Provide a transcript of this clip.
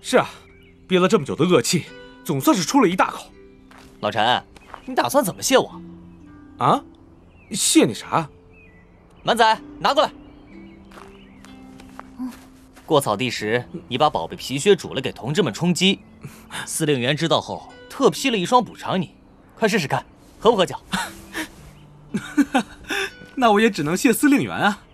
是啊，憋了这么久的恶气，总算是出了一大口。 老陈，你打算怎么谢我？ 啊？谢你啥？ 满仔，拿过来。过草地时，你把宝贝皮靴煮了给同志们充饥，司令员知道后特批了一双补偿你，快试试看，合不合脚？ 那我也只能谢司令员啊。